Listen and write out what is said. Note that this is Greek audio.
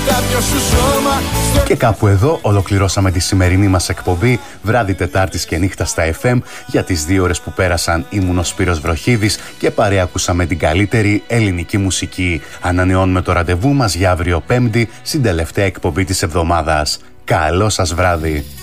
Και κάπου εδώ ολοκληρώσαμε τη σημερινή μας εκπομπή βράδυ Τετάρτης και νύχτα στα FM. Για τις 2 ώρες που πέρασαν ήμουν ο Σπύρος Βροχίδης και παρέακουσαμε την καλύτερη ελληνική μουσική. Ανανεώνουμε το ραντεβού μας για αύριο Πέμπτη στην τελευταία εκπομπή της εβδομάδας. Καλό σας βράδυ!